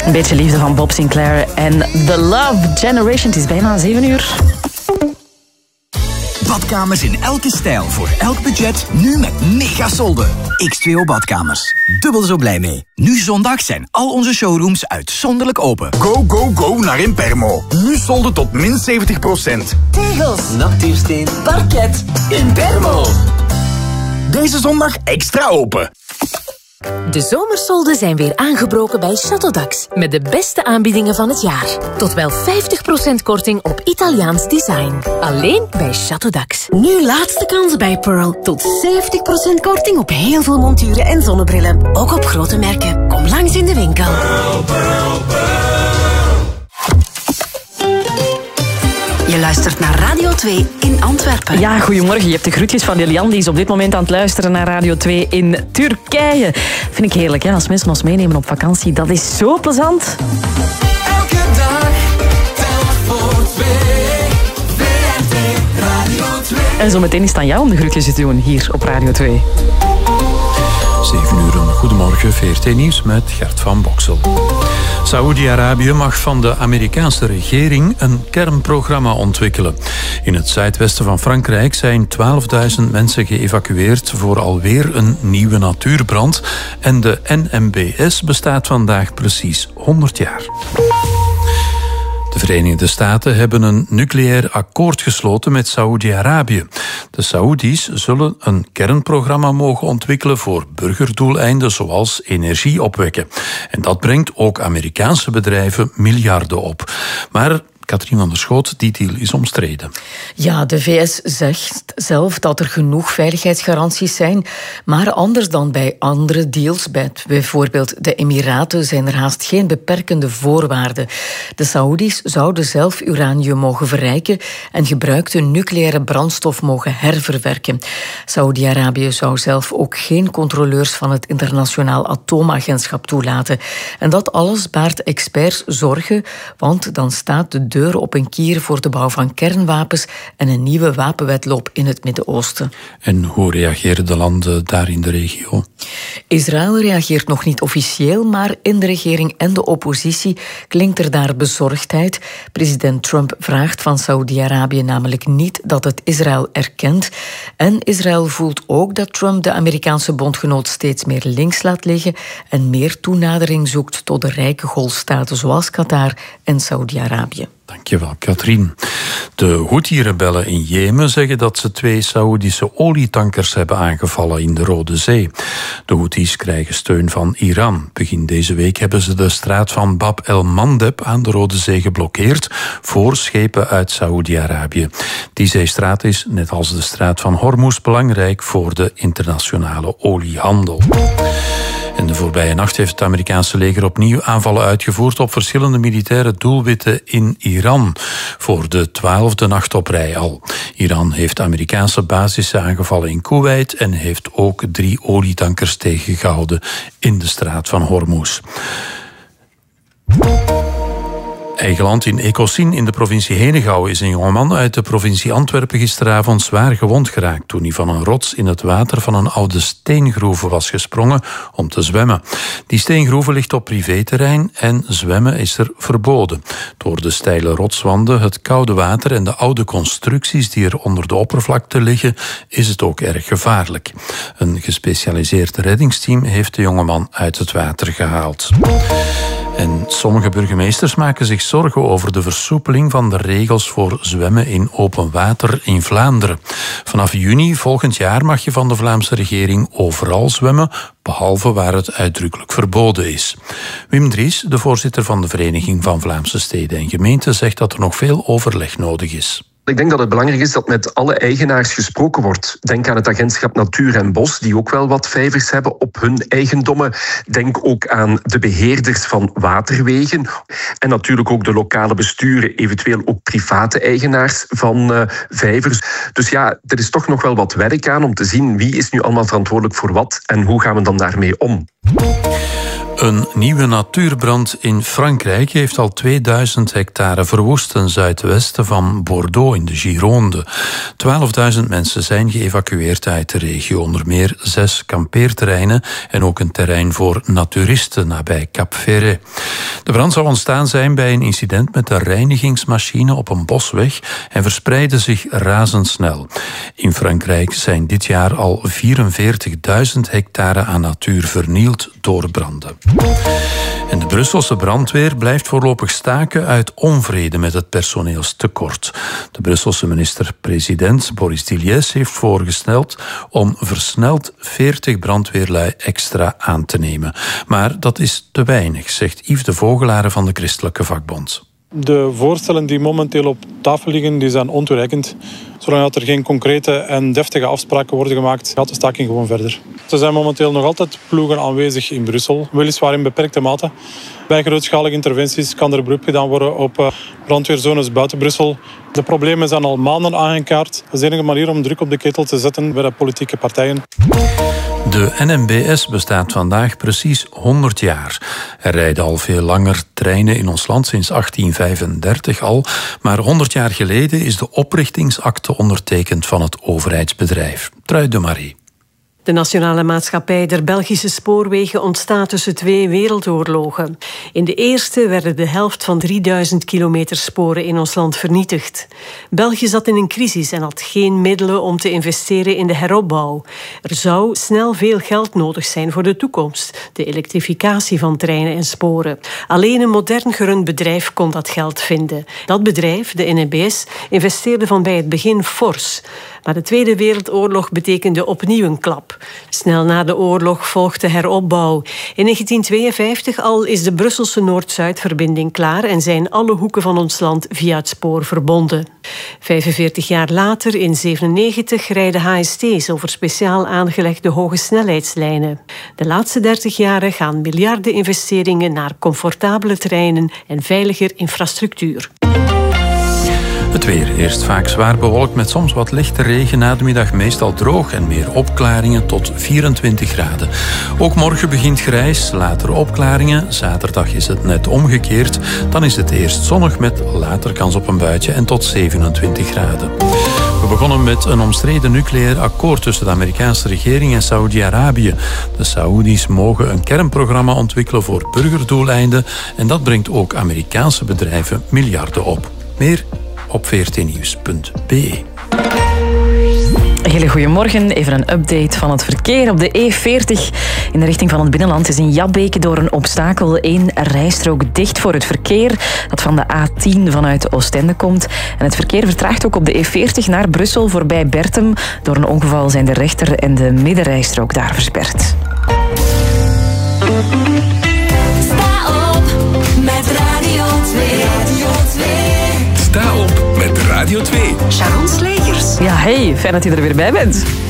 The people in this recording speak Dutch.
Een beetje liefde van Bob Sinclair en The Love Generation. Het is bijna 7 uur. Badkamers in elke stijl, voor elk budget, nu met megasolden. X2O Badkamers. Dubbel zo blij mee. Nu zondag zijn al onze showrooms uitzonderlijk open. Go, go, go naar Impermo. Nu solden tot min 70%. Tegels, natuursteen, parket, Impermo. Deze zondag extra open. De zomersolden zijn weer aangebroken bij Châteaudax. Met de beste aanbiedingen van het jaar. Tot wel 50% korting op Italiaans design. Alleen bij Châteaudax. Nu laatste kans bij Pearl. Tot 70% korting op heel veel monturen en zonnebrillen. Ook op grote merken. Kom langs in de winkel. Pearl, Pearl, Pearl. Je luistert naar Radio 2 in Antwerpen. Ja, goedemorgen. Je hebt de groetjes van Lilian. Die is op dit moment aan het luisteren naar Radio 2 in Turkije. Vind ik heerlijk, hè? Als mensen ons meenemen op vakantie. Dat is zo plezant. Elke dag telt voor 2. VRT Radio 2. En zo meteen is het aan jou om de groetjes te doen hier op Radio 2. 7 uur, goedemorgen, VRT Nieuws met Gert van Boksel. Saoedi-Arabië mag van de Amerikaanse regering een kernprogramma ontwikkelen. In het zuidwesten van Frankrijk zijn 12.000 mensen geëvacueerd voor alweer een nieuwe natuurbrand. En de NMBS bestaat vandaag precies 100 jaar. De Verenigde Staten hebben een nucleair akkoord gesloten met Saoedi-Arabië. De Saoedi's zullen een kernprogramma mogen ontwikkelen voor burgerdoeleinden zoals energie opwekken. En dat brengt ook Amerikaanse bedrijven miljarden op. Maar Katrien van der Schoot, die deal is omstreden. Ja, de VS zegt zelf dat er genoeg veiligheidsgaranties zijn, maar anders dan bij andere deals, bijvoorbeeld de Emiraten, zijn er haast geen beperkende voorwaarden. De Saoedi's zouden zelf uranium mogen verrijken en gebruikte nucleaire brandstof mogen herverwerken. Saoedi-Arabië zou zelf ook geen controleurs van het Internationaal Atoomagentschap toelaten. En dat alles baart experts zorgen, want dan staat de deur op een kier voor de bouw van kernwapens en een nieuwe wapenwedloop in het Midden-Oosten. En hoe reageren de landen daar in de regio? Israël reageert nog niet officieel, maar in de regering en de oppositie klinkt er daar bezorgdheid. President Trump vraagt van Saoedi-Arabië namelijk niet dat het Israël erkent. En Israël voelt ook dat Trump de Amerikaanse bondgenoot steeds meer links laat liggen en meer toenadering zoekt tot de rijke golfstaten zoals Qatar en Saoedi-Arabië. Dankjewel, Katrien. De Houthi-rebellen in Jemen zeggen dat ze 2 Saoedische olietankers hebben aangevallen in de Rode Zee. De Houthis krijgen steun van Iran. Begin deze week hebben ze de straat van Bab el-Mandeb aan de Rode Zee geblokkeerd voor schepen uit Saoedi-Arabië. Die zeestraat is, net als de straat van Hormuz, belangrijk voor de internationale oliehandel. En de voorbije nacht heeft het Amerikaanse leger opnieuw aanvallen uitgevoerd op verschillende militaire doelwitten in Iran. Voor de 12e nacht op rij al. Iran heeft Amerikaanse basissen aangevallen in Kuwait en heeft ook 3 olietankers tegengehouden in de straat van Hormuz. Eigen land in Ecossin in de provincie Henegouwen is een jongeman uit de provincie Antwerpen gisteravond zwaar gewond geraakt toen hij van een rots in het water van een oude steengroeve was gesprongen om te zwemmen. Die steengroeve ligt op privéterrein en zwemmen is er verboden. Door de steile rotswanden, het koude water en de oude constructies die er onder de oppervlakte liggen, is het ook erg gevaarlijk. Een gespecialiseerd reddingsteam heeft de jongeman uit het water gehaald. En sommige burgemeesters maken zich zorgen over de versoepeling van de regels voor zwemmen in open water in Vlaanderen. Vanaf juni volgend jaar mag je van de Vlaamse regering overal zwemmen, behalve waar het uitdrukkelijk verboden is. Wim Dries, de voorzitter van de Vereniging van Vlaamse Steden en Gemeenten, zegt dat er nog veel overleg nodig is. Ik denk dat het belangrijk is dat met alle eigenaars gesproken wordt. Denk aan het agentschap Natuur en Bos, die ook wel wat vijvers hebben op hun eigendommen. Denk ook aan de beheerders van waterwegen. En natuurlijk ook de lokale besturen, eventueel ook private eigenaars van vijvers. Dus ja, er is toch nog wel wat werk aan om te zien wie is nu allemaal verantwoordelijk voor wat en hoe gaan we dan daarmee om. Een nieuwe natuurbrand in Frankrijk heeft al 2000 hectare verwoest ten zuidwesten van Bordeaux in de Gironde. 12.000 mensen zijn geëvacueerd uit de regio, onder meer 6 kampeerterreinen en ook een terrein voor naturisten nabij Cap Ferret. De brand zou ontstaan zijn bij een incident met een reinigingsmachine op een bosweg en verspreidde zich razendsnel. In Frankrijk zijn dit jaar al 44.000 hectare aan natuur vernield door branden. En de Brusselse brandweer blijft voorlopig staken uit onvrede met het personeelstekort. De Brusselse minister-president Boris Diliès heeft voorgesteld om versneld 40 brandweerlui extra aan te nemen. Maar dat is te weinig, zegt Yves de Vogelare van de Christelijke Vakbond. De voorstellen die momenteel op tafel liggen, die zijn ontoereikend. Zolang er geen concrete en deftige afspraken worden gemaakt, gaat de staking gewoon verder. Er zijn momenteel nog altijd ploegen aanwezig in Brussel, weliswaar in beperkte mate. Bij grootschalige interventies kan er beroep gedaan worden op brandweerzones buiten Brussel. De problemen zijn al maanden aangekaart. Dat is de enige manier om druk op de ketel te zetten bij de politieke partijen. De NMBS bestaat vandaag precies 100 jaar. Er rijden al veel langer treinen in ons land, sinds 1835 al. Maar 100 jaar geleden is de oprichtingsakte ondertekend van het overheidsbedrijf. Trui de Marie. De Nationale Maatschappij der Belgische Spoorwegen ontstaat tussen 2 wereldoorlogen. In de eerste werden de helft van 3000 kilometer sporen in ons land vernietigd. België zat in een crisis en had geen middelen om te investeren in de heropbouw. Er zou snel veel geld nodig zijn voor de toekomst, de elektrificatie van treinen en sporen. Alleen een modern gerund bedrijf kon dat geld vinden. Dat bedrijf, de NMBS, investeerde van bij het begin fors. Maar de Tweede Wereldoorlog betekende opnieuw een klap. Snel na de oorlog volgde heropbouw. In 1952 al is de Brusselse Noord-Zuid-verbinding klaar en zijn alle hoeken van ons land via het spoor verbonden. 45 jaar later, in 1997, rijden HST's over speciaal aangelegde hoge snelheidslijnen. De laatste 30 jaren gaan miljarden investeringen naar comfortabele treinen en veiliger infrastructuur. Het weer. Eerst vaak zwaar bewolkt met soms wat lichte regen. Na de middag meestal droog en meer opklaringen tot 24 graden. Ook morgen begint grijs, later opklaringen. Zaterdag is het net omgekeerd. Dan is het eerst zonnig met later kans op een buitje en tot 27 graden. We begonnen met een omstreden nucleair akkoord tussen de Amerikaanse regering en Saoedi-Arabië. De Saoedi's mogen een kernprogramma ontwikkelen voor burgerdoeleinden en dat brengt ook Amerikaanse bedrijven miljarden op. Meer op vrtnieuws.be. Hele goedemorgen. Even een update van het verkeer. Op de E40 in de richting van het binnenland is in Jabbeke door een obstakel 1 rijstrook dicht voor het verkeer dat van de A10 vanuit Oostende komt. En het verkeer vertraagt ook op de E40 naar Brussel voorbij Bertem. Door een ongeval zijn de rechter- en de middenrijstrook daar versperd. Sta op met Radio 2. Radio 2. Sta op met Radio 2. Sharon Slegers. Ja, hey, fijn dat je er weer bij bent.